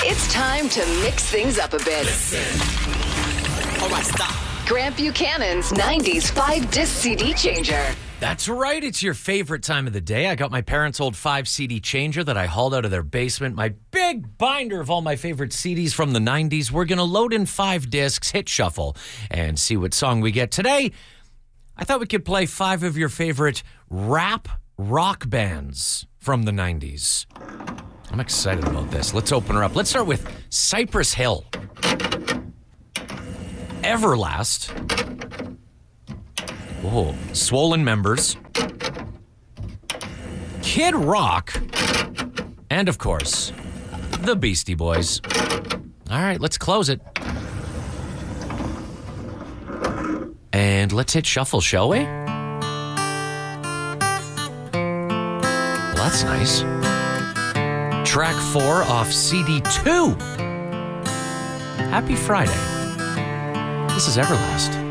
It's time to mix things up a bit. All right, stop. Grant Buchanan's 90s 5-disc CD changer. That's right. It's your favorite time of the day. I got my parents' old 5-CD changer that I hauled out of their basement. My big binder of all my favorite CDs from the 90s. We're going to load in 5 discs, hit shuffle, and see what song we get. Today, I thought we could play 5 of your favorite rap rock bands from the 90s. I'm excited about this. Let's open her up. Let's start with Cypress Hill, Everlast, Swollen Members, Kid Rock, and of course, the Beastie Boys. All right, let's close it. And let's hit shuffle, shall we? Well, that's nice. Track 4 off CD 2. Happy Friday. This is Everlast.